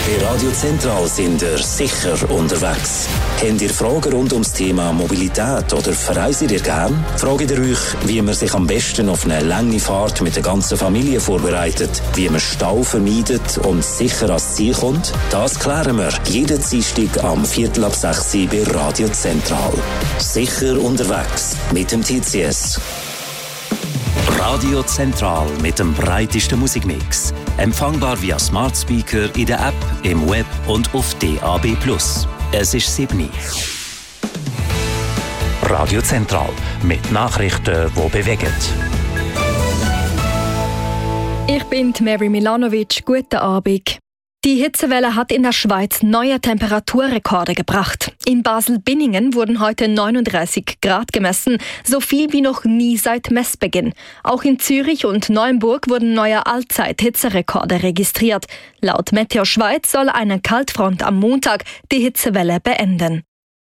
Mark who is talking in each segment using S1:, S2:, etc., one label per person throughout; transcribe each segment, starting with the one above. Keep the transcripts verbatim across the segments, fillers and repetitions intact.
S1: Bei Radio Zentral sind ihr sicher unterwegs. Habt ihr Fragen rund ums Thema Mobilität oder verreist ihr gern? Fragt ihr euch, wie man sich am besten auf eine lange Fahrt mit der ganzen Familie vorbereitet, wie man Stau vermeidet und sicher ans Ziel kommt? Das klären wir jeden Dienstag am Viertel ab sechs bei Radio Zentral. Sicher unterwegs mit dem T C S. Radio Zentral mit dem breitesten Musikmix. Empfangbar via Smart Speaker in der App, im Web und auf D A B plus. Es ist sieben. Radio Zentral mit Nachrichten, die bewegen.
S2: Ich bin Mary Milanovic. Guten Abend. Die Hitzewelle hat in der Schweiz neue Temperaturrekorde gebracht. In Basel-Binningen wurden heute neununddreißig Grad gemessen, so viel wie noch nie seit Messbeginn. Auch in Zürich und Neuenburg wurden neue Allzeit-Hitzerekorde registriert. Laut Meteo Schweiz soll eine Kaltfront am Montag die Hitzewelle beenden.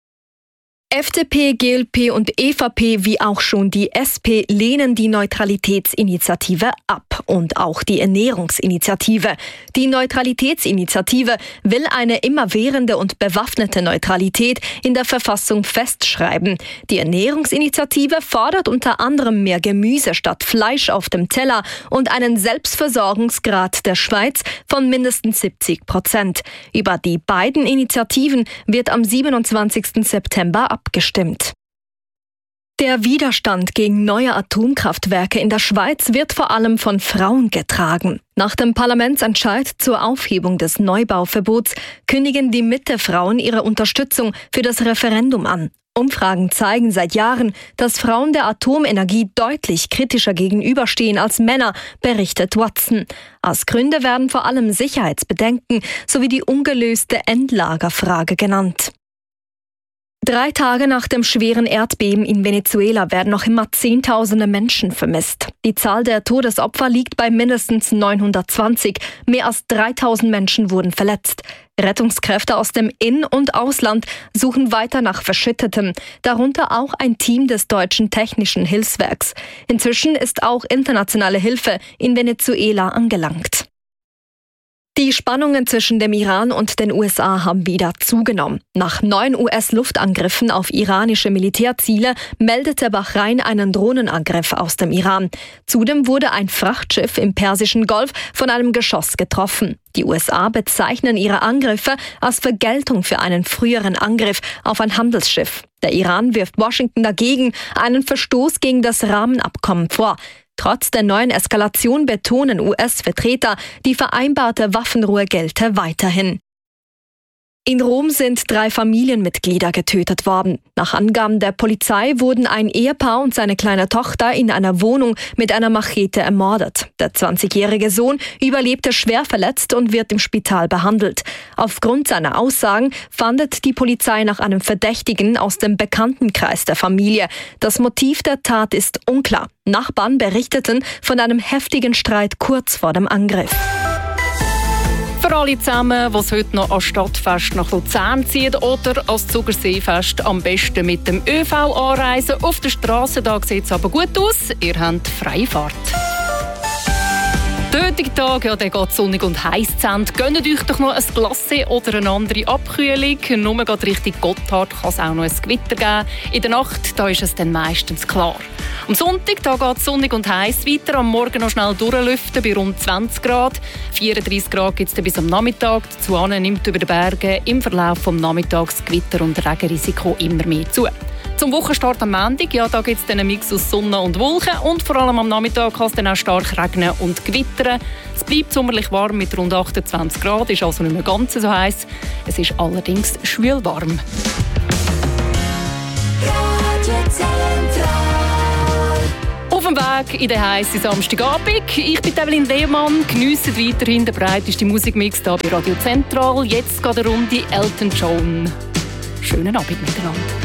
S2: F D P, G L P und E V P wie auch schon die S P lehnen die Neutralitätsinitiative ab und auch die Ernährungsinitiative. Die Neutralitätsinitiative will eine immerwährende und bewaffnete Neutralität in der Verfassung festschreiben. Die Ernährungsinitiative fordert unter anderem mehr Gemüse statt Fleisch auf dem Teller und einen Selbstversorgungsgrad der Schweiz von mindestens siebzig Prozent. Über die beiden Initiativen wird am siebenundzwanzigsten September abgestimmt. Der Widerstand gegen neue Atomkraftwerke in der Schweiz wird vor allem von Frauen getragen. Nach dem Parlamentsentscheid zur Aufhebung des Neubauverbots kündigen die Mitte-Frauen ihre Unterstützung für das Referendum an. Umfragen zeigen seit Jahren, dass Frauen der Atomenergie deutlich kritischer gegenüberstehen als Männer, berichtet Watson. Als Gründe werden vor allem Sicherheitsbedenken sowie die ungelöste Endlagerfrage genannt. Drei Tage nach dem schweren Erdbeben in Venezuela werden noch immer Zehntausende Menschen vermisst. Die Zahl der Todesopfer liegt bei mindestens neunhundertzwanzig. Mehr als dreitausend Menschen wurden verletzt. Rettungskräfte aus dem In- und Ausland suchen weiter nach Verschütteten, darunter auch ein Team des Deutschen Technischen Hilfswerks. Inzwischen ist auch internationale Hilfe in Venezuela angelangt. Die Spannungen zwischen dem Iran und den U S A haben wieder zugenommen. Nach neun U S-Luftangriffen auf iranische Militärziele meldete Bahrain einen Drohnenangriff aus dem Iran. Zudem wurde ein Frachtschiff im Persischen Golf von einem Geschoss getroffen. Die U S A bezeichnen ihre Angriffe als Vergeltung für einen früheren Angriff auf ein Handelsschiff. Der Iran wirft Washington dagegen einen Verstoß gegen das Rahmenabkommen vor. Trotz der neuen Eskalation betonen U S-Vertreter, die vereinbarte Waffenruhe gelte weiterhin. In Rom sind drei Familienmitglieder getötet worden. Nach Angaben der Polizei wurden ein Ehepaar und seine kleine Tochter in einer Wohnung mit einer Machete ermordet. Der zwanzigjährige Sohn überlebte schwer verletzt und wird im Spital behandelt. Aufgrund seiner Aussagen fahndet die Polizei nach einem Verdächtigen aus dem Bekanntenkreis der Familie. Das Motiv der Tat ist unklar. Nachbarn berichteten von einem heftigen Streit kurz vor dem Angriff.
S3: Für alle zusammen, die es heute noch an Stadtfest nach Luzern ziehen oder als Zugerseefest am besten mit dem ÖV anreisen. Auf der Straße sieht es aber gut aus. Ihr habt freie Fahrt. Der heutige Tag, ja, der geht sonnig und heiß zu Ende. Gönnt euch doch noch ein Glacé oder eine andere Abkühlung. Nur gerade Richtung Gotthard kann es auch noch ein Gewitter geben. In der Nacht da ist es dann meistens klar. Am Sonntag da geht es sonnig und heiß weiter. Am Morgen noch schnell durchlüften bei rund zwanzig Grad. vierunddreißig Grad gibt es bis am Nachmittag. Dazu nimmt über den Bergen im Verlauf des Nachmittags das Gewitter- und Regenrisiko immer mehr zu. Zum Wochenstart am Montag, ja, da gibt es einen Mix aus Sonne und Wolken und vor allem am Nachmittag kann es dann auch stark regnen und gewittern. Es bleibt sommerlich warm mit rund achtundzwanzig Grad, ist also nicht mehr ganz so heiß. Es ist allerdings schwülwarm. Auf dem Weg in den heißen Samstagabend. Ich bin Evelyn Lehmann. Geniessen weiterhin den breitesten Musikmix hier bei Radio Zentral. Jetzt geht eine Runde Elton John. Schönen Abend miteinander.